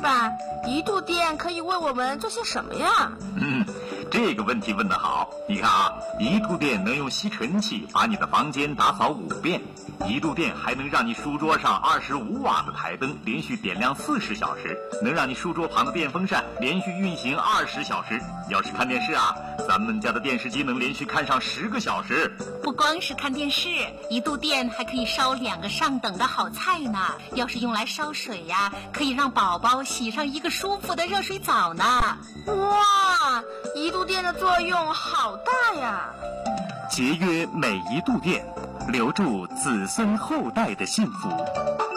爸，一度电可以为我们做些什么呀？ 这个问题问得好。你看啊，一度电能用吸尘器把你的房间打扫5遍，一度电还能让你书桌上25瓦的台灯连续点亮40小时，能让你书桌旁的电风扇连续运行20小时。要是看电视啊，咱们家的电视机能连续看上10个小时。 不光是看电视，一度电还可以烧2个上等的好菜呢。要是用来烧水呀，可以让宝宝洗上一个舒服的热水澡呢。 哇，一度电的作用好大呀！ 节约每一度电，留住子孙后代的幸福。